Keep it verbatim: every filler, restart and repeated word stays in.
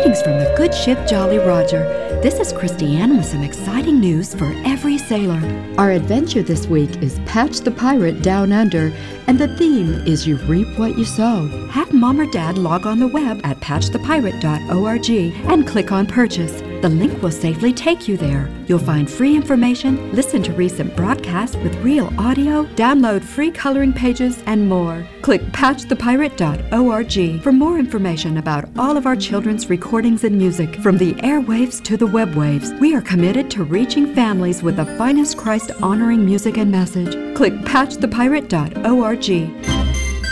Greetings from the good ship Jolly Roger. This is Christiane with some exciting news for every sailor. Our adventure this week is Patch the Pirate Down Under, and the theme is You Reap What You Sow. Have Mom or Dad log on the web at patch the pirate dot org and click on Purchase. The link will safely take you there. You'll find free information, listen to recent broadcasts with real audio, download free coloring pages, and more. Click patch the pirate dot org for more information about all of our children's recordings and music. From the airwaves to the web waves, we are committed to reaching families with the finest Christ-honoring music and message. Click patch the pirate dot org.